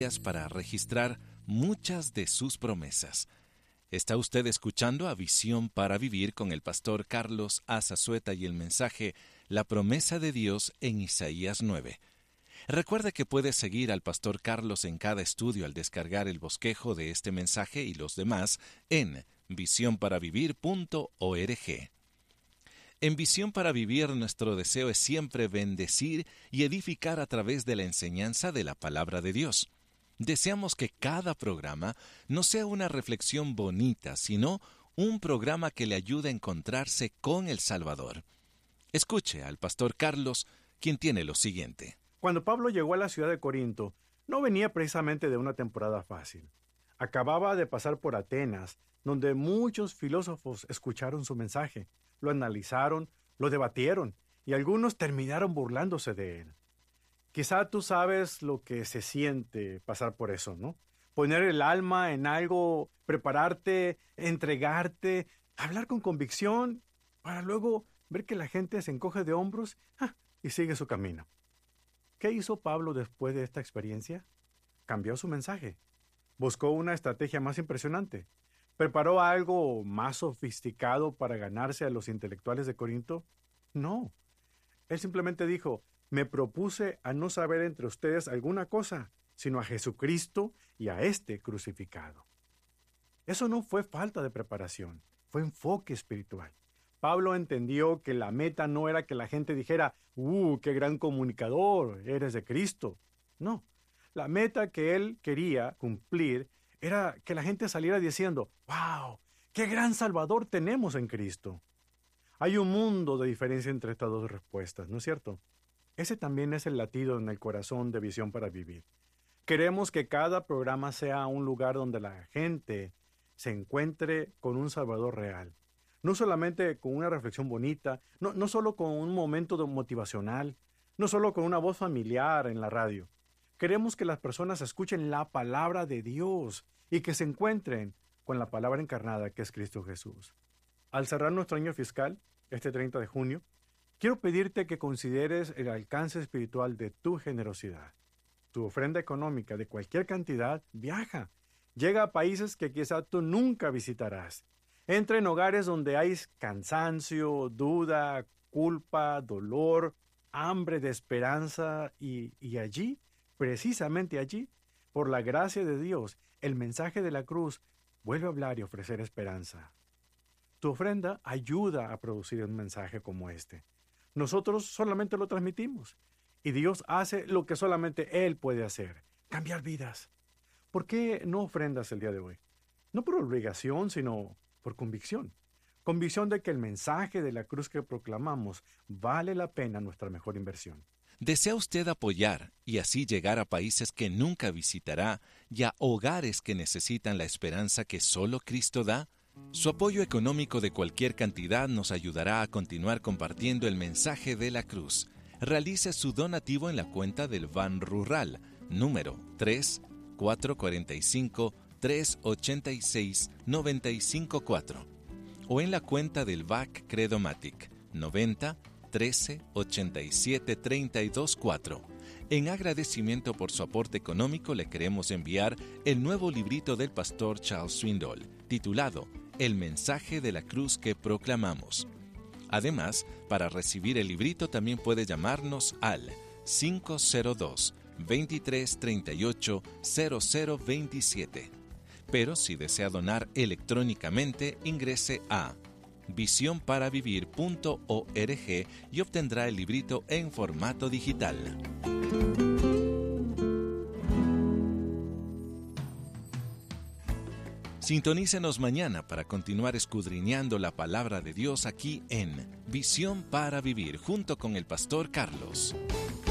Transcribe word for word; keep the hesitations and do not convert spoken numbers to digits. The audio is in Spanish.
para registrar muchas de sus promesas. Está usted escuchando a Visión para Vivir con el pastor Carlos Azazueta y el mensaje La promesa de Dios en Isaías nueve. Recuerde que puede seguir al pastor Carlos en cada estudio al descargar el bosquejo de este mensaje y los demás en visión para vivir punto org. En Visión para Vivir, nuestro deseo es siempre bendecir y edificar a través de la enseñanza de la palabra de Dios. Deseamos que cada programa no sea una reflexión bonita, sino un programa que le ayude a encontrarse con el Salvador. Escuche al pastor Carlos, quien tiene lo siguiente. Cuando Pablo llegó a la ciudad de Corinto, no venía precisamente de una temporada fácil. Acababa de pasar por Atenas, donde muchos filósofos escucharon su mensaje, lo analizaron, lo debatieron, y algunos terminaron burlándose de él. Quizá tú sabes lo que se siente pasar por eso, ¿no? Poner el alma en algo, prepararte, entregarte, hablar con convicción, para luego ver que la gente se encoge de hombros ¡ah! Y sigue su camino. ¿Qué hizo Pablo después de esta experiencia? Cambió su mensaje. Buscó una estrategia más impresionante. ¿Preparó algo más sofisticado para ganarse a los intelectuales de Corinto? No. Él simplemente dijo: me propuse a no saber entre ustedes alguna cosa, sino a Jesucristo y a este crucificado. Eso no fue falta de preparación, fue enfoque espiritual. Pablo entendió que la meta no era que la gente dijera: ¡uh, qué gran comunicador, eres de Cristo! No, la meta que él quería cumplir era que la gente saliera diciendo: ¡wow, qué gran Salvador tenemos en Cristo! Hay un mundo de diferencia entre estas dos respuestas, ¿no es cierto? Ese también es el latido en el corazón de Visión para Vivir. Queremos que cada programa sea un lugar donde la gente se encuentre con un Salvador real. No solamente con una reflexión bonita, no, no solo con un momento de motivacional, no solo con una voz familiar en la radio. Queremos que las personas escuchen la palabra de Dios y que se encuentren con la palabra encarnada que es Cristo Jesús. Al cerrar nuestro año fiscal, este treinta de junio, quiero pedirte que consideres el alcance espiritual de tu generosidad. Tu ofrenda económica de cualquier cantidad viaja. Llega a países que quizá tú nunca visitarás. Entra en hogares donde hay cansancio, duda, culpa, dolor, hambre de esperanza y, y allí, precisamente allí, por la gracia de Dios, el mensaje de la cruz vuelve a hablar y ofrecer esperanza. Tu ofrenda ayuda a producir un mensaje como este. Nosotros solamente lo transmitimos y Dios hace lo que solamente Él puede hacer, cambiar vidas. ¿Por qué no ofrendas el día de hoy? No por obligación, sino por convicción. Convicción de que el mensaje de la cruz que proclamamos vale la pena nuestra mejor inversión. ¿Desea usted apoyar y así llegar a países que nunca visitará y a hogares que necesitan la esperanza que solo Cristo da? Su apoyo económico de cualquier cantidad nos ayudará a continuar compartiendo el mensaje de la cruz. Realice su donativo en la cuenta del Ban Rural, número tres cuatro cuatro cinco, tres ocho seis, nueve cinco cuatro, o en la cuenta del V A C Credomatic, noventa, trece, ochenta y siete, treinta y dos cuatro. En agradecimiento por su aporte económico, le queremos enviar el nuevo librito del pastor Charles Swindoll, titulado El mensaje de la cruz que proclamamos. Además, para recibir el librito también puede llamarnos al cinco cero dos, veintitrés treinta y ocho, cero cero veintisiete. Pero si desea donar electrónicamente, ingrese a visión para vivir punto org y obtendrá el librito en formato digital. Sintonícenos mañana para continuar escudriñando la palabra de Dios aquí en Visión para Vivir junto con el pastor Carlos.